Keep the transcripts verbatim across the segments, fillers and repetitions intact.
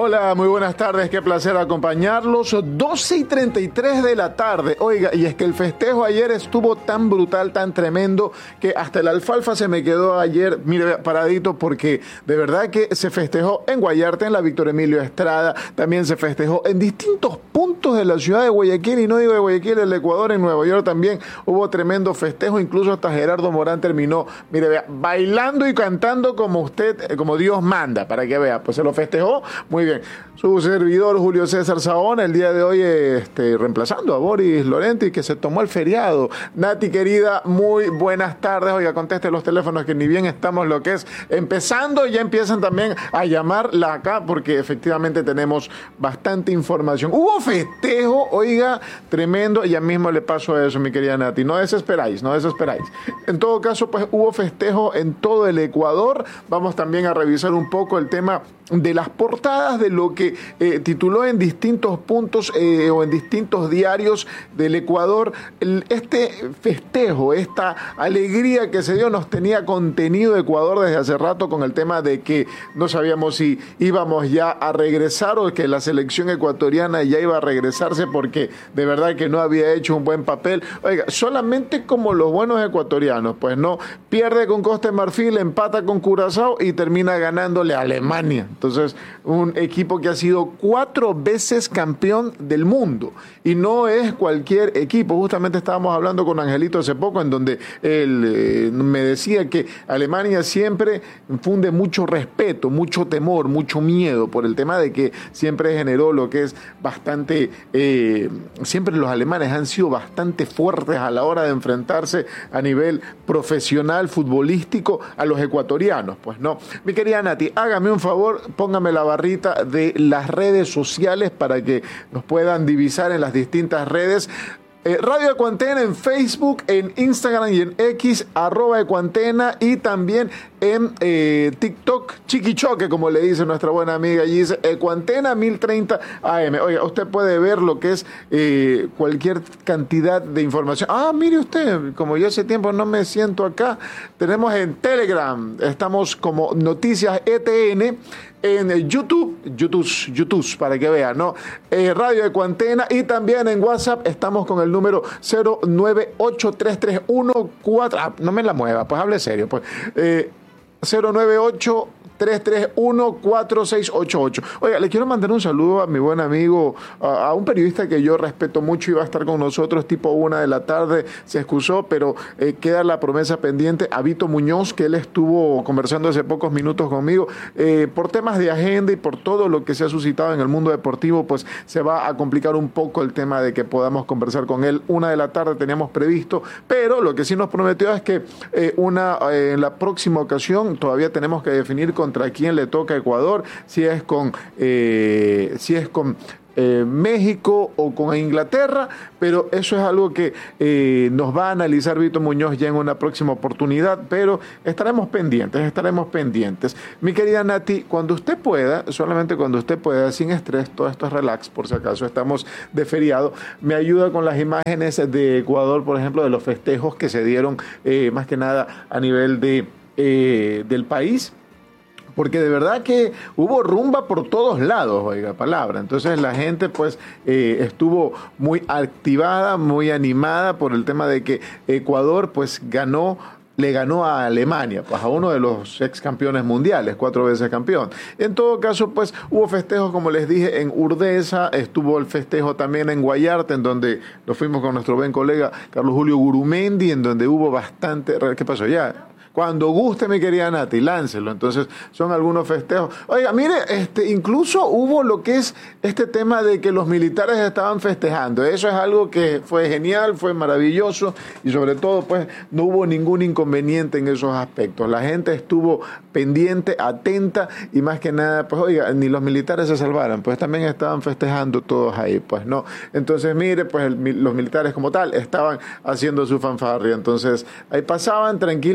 Hola, muy buenas tardes, qué placer acompañarlos. doce y treinta y tres de la tarde. Oiga, y es que el festejo ayer estuvo tan brutal, tan tremendo, que hasta el alfalfa se me quedó ayer, mire, paradito, porque de verdad que se festejó en Guayarte, en la Víctor Emilio Estrada, también se festejó en distintos puntos de la ciudad de Guayaquil, y no digo de Guayaquil, el Ecuador, en Nueva York también hubo tremendo festejo, incluso hasta Gerardo Morán terminó, mire, vea, bailando y cantando como usted, como Dios manda, para que vea, pues se lo festejó muy bien. Su servidor Julio César Saona, el día de hoy este, reemplazando a Boris Lorenti, que se tomó el feriado. Nati querida, muy buenas tardes. Oiga, conteste los teléfonos, que ni bien estamos lo que es empezando, ya empiezan también a llamarla acá, porque efectivamente tenemos bastante información. Hubo festejo, oiga, tremendo, ya mismo le paso a eso, mi querida Nati. No desesperáis, no desesperáis. En todo caso, pues hubo festejo en todo el Ecuador. Vamos también a revisar un poco el tema de las portadas de lo que eh, tituló en distintos puntos eh, o en distintos diarios del Ecuador el, este festejo, esta alegría que se dio. Nos tenía contenido Ecuador desde hace rato con el tema de que no sabíamos si íbamos ya a regresar o que la selección ecuatoriana ya iba a regresarse, porque de verdad que no había hecho un buen papel. Oiga, solamente como los buenos ecuatorianos, pues no, pierde con Costa de Marfil, empata con Curazao y termina ganándole a Alemania. Entonces, un equipo que ha sido cuatro veces campeón del mundo, y no es cualquier equipo. Justamente estábamos hablando con Angelito hace poco, en donde él eh, me decía que Alemania siempre funde mucho respeto, mucho temor, mucho miedo, por el tema de que siempre generó lo que es bastante, eh, siempre los alemanes han sido bastante fuertes a la hora de enfrentarse a nivel profesional, futbolístico, a los ecuatorianos. Pues no, mi querida Nati, hágame un favor, póngame la barrita de las redes sociales para que nos puedan divisar en las distintas redes. Eh, Radio Ecuantena en Facebook, en Instagram y en X, arroba Ecuantena, y también en eh, TikTok, Chiquichoque, como le dice nuestra buena amiga, y dice Ecuantena mil treinta A M. Oiga, usted puede ver lo que es eh, cualquier cantidad de información. Ah, mire usted, como yo hace tiempo no me siento acá, tenemos en Telegram, estamos como Noticias E T N, en YouTube, YouTube, YouTube, para que vean, ¿no? Eh, Radio Ecuantena, y también en WhatsApp estamos con el número cero nueve ocho tres tres uno cuatro. Ah, no me la mueva, pues hable serio, pues. Eh, cero nueve ocho tres tres uno cuatro seis ocho ocho. Oiga, le quiero mandar un saludo a mi buen amigo, a, a un periodista que yo respeto mucho, iba a estar con nosotros tipo una de la tarde, se excusó, pero eh, queda la promesa pendiente, a Vito Muñoz, que él estuvo conversando hace pocos minutos conmigo, eh, por temas de agenda y por todo lo que se ha suscitado en el mundo deportivo, pues se va a complicar un poco el tema de que podamos conversar con él. Una de la tarde teníamos previsto, pero lo que sí nos prometió es que eh, una eh, en la próxima ocasión todavía tenemos que definir con contra quién le toca a Ecuador, si es con eh, si es con eh, México o con Inglaterra, pero eso es algo que eh, nos va a analizar Vito Muñoz ya en una próxima oportunidad, pero estaremos pendientes, estaremos pendientes. Mi querida Nati, cuando usted pueda, solamente cuando usted pueda, sin estrés, todo esto es relax, por si acaso estamos de feriado, me ayuda con las imágenes de Ecuador, por ejemplo, de los festejos que se dieron eh, más que nada a nivel de eh, del país, porque de verdad que hubo rumba por todos lados, oiga, palabra. Entonces la gente pues eh, estuvo muy activada, muy animada por el tema de que Ecuador pues ganó, le ganó a Alemania, pues a uno de los ex campeones mundiales, cuatro veces campeón. En todo caso, pues hubo festejos, como les dije, en Urdesa, estuvo el festejo también en Guayarte, en donde nos fuimos con nuestro buen colega Carlos Julio Gurumendi, en donde hubo bastante... ¿Qué pasó? Ya... Cuando guste, mi querida Nati, láncelo. Entonces, son algunos festejos. Oiga, mire, este, incluso hubo lo que es este tema de que los militares estaban festejando. Eso es algo que fue genial, fue maravilloso, y sobre todo, pues, no hubo ningún inconveniente en esos aspectos. La gente estuvo pendiente, atenta, y más que nada, pues, oiga, ni los militares se salvaron, pues también estaban festejando todos ahí, pues, ¿no? Entonces, mire, pues, el, los militares como tal estaban haciendo su fanfarria. Entonces, ahí pasaban tranquilamente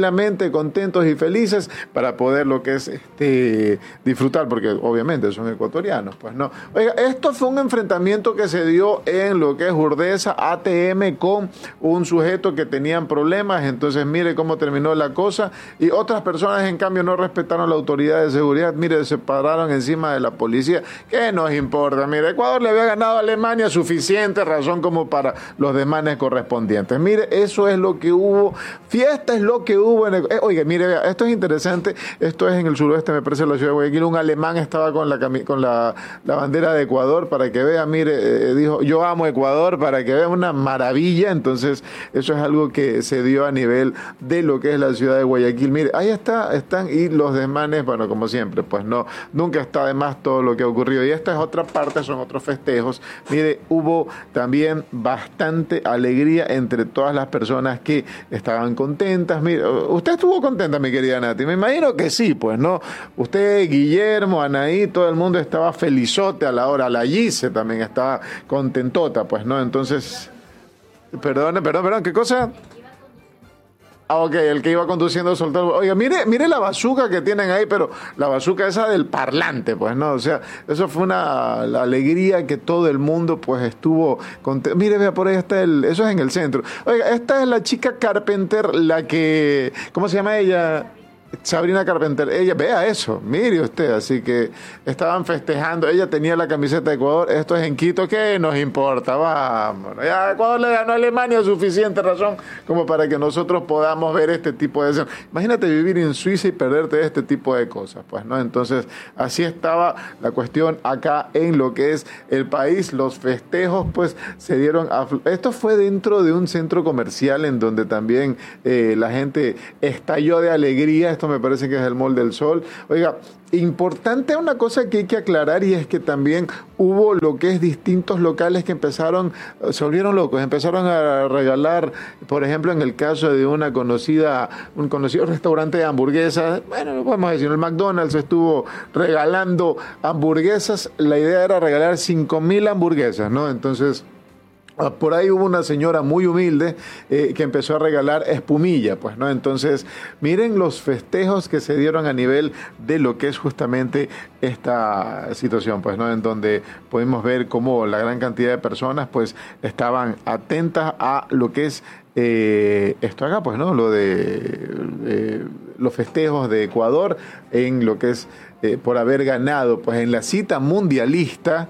mire, contentos y felices para poder lo que es este disfrutar, porque obviamente son ecuatorianos, pues no. Oiga, esto fue un enfrentamiento que se dio en lo que es Urdesa A T M con un sujeto que tenían problemas, entonces mire cómo terminó la cosa, y otras personas en cambio no respetaron la autoridad de seguridad, mire, se pararon encima de la policía. ¿Qué nos importa? Mire, Ecuador le había ganado a Alemania, suficiente razón como para los demanes correspondientes. Mire, eso es lo que hubo, fiesta es lo que hubo en el... eh, oiga, mire, vea, esto es interesante, esto es en el suroeste, me parece, de la ciudad de Guayaquil. Un alemán estaba con la cami- con la, la bandera de Ecuador, para que vea, mire, eh, dijo, yo amo Ecuador, para que vea, una maravilla. Entonces, eso es algo que se dio a nivel de lo que es la ciudad de Guayaquil. Mire, ahí está, están, y los demanes, bueno, como siempre, pues no, nunca está de más todo lo que ha ocurrido. Y esta es otra parte, son otros festejos. Mire, hubo también bastante alegría entre todas las personas que estaban contentas. Mire, usted estuvo contenta, mi querida Nati, me imagino que sí, pues no. Usted, Guillermo, Anaí, todo el mundo estaba felizote a la hora. La Gise también estaba contentota, pues no. Entonces, perdón, perdón, perdón, ¿qué cosa? Ah, ok, el que iba conduciendo soltó. Oiga, mire, mire la bazuca que tienen ahí, pero la bazuca esa del parlante, pues, ¿no? O sea, eso fue una la alegría que todo el mundo, pues, estuvo contento. Mire, vea, por ahí está el... Eso es en el centro. Oiga, esta es la chica Carpenter, la que... ¿Cómo se llama ella? Sabrina Carpenter, ella, vea eso, mire usted, así que estaban festejando, ella tenía la camiseta de Ecuador, esto es en Quito, ¿qué nos importa? Vámonos, ya Ecuador le ganó a Alemania, suficiente razón como para que nosotros podamos ver este tipo de... Imagínate vivir en Suiza y perderte este tipo de cosas, pues, ¿no? Entonces, así estaba la cuestión acá en lo que es el país, los festejos, pues, se dieron a... Esto fue dentro de un centro comercial en donde también eh, la gente estalló de alegría. Esto me parece que es el Mall del Sol. Oiga, importante una cosa que hay que aclarar, y es que también hubo lo que es distintos locales que empezaron, se volvieron locos, empezaron a regalar, por ejemplo, en el caso de una conocida, un conocido restaurante de hamburguesas, bueno, lo podemos decir, el McDonald's estuvo regalando hamburguesas, la idea era regalar cinco mil hamburguesas, ¿no? Entonces... por ahí hubo una señora muy humilde eh, que empezó a regalar espumilla, pues, ¿no? Entonces, miren los festejos que se dieron a nivel de lo que es justamente esta situación, pues, ¿no? En donde podemos ver cómo la gran cantidad de personas, pues, estaban atentas a lo que es eh, esto acá, pues, ¿no? Lo de eh, los festejos de Ecuador en lo que es Eh, por haber ganado, pues, en la cita mundialista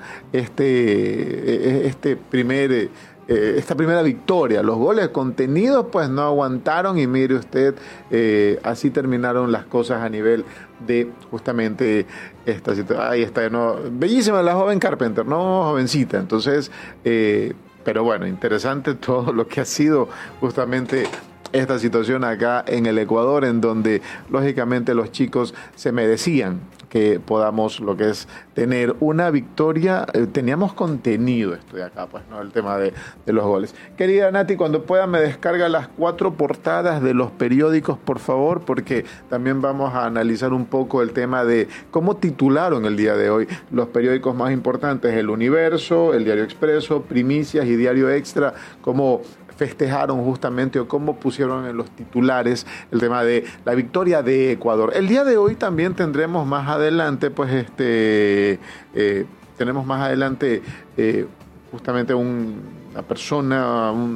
este, este primer, eh, esta primera victoria. Los goles contenidos, pues, no aguantaron, y mire usted, eh, así terminaron las cosas a nivel de justamente esta situación. Ahí está, ¿no? Bellísima la joven Carpenter, no jovencita, entonces, eh, pero bueno, interesante todo lo que ha sido justamente esta situación acá en el Ecuador, en donde lógicamente los chicos se merecían que podamos lo que es tener una victoria. Eh, teníamos contenido esto de acá, pues, ¿no? El tema de, de los goles. Querida Nati, cuando pueda me descarga las cuatro portadas de los periódicos, por favor, porque también vamos a analizar un poco el tema de cómo titularon el día de hoy los periódicos más importantes, El Universo, El Diario Expreso, Primicias y Diario Extra, cómo festejaron justamente o cómo pusieron en los titulares el tema de la victoria de Ecuador. El día de hoy también tendremos más adelante, pues, este, eh, tenemos más adelante eh, justamente un, una persona, un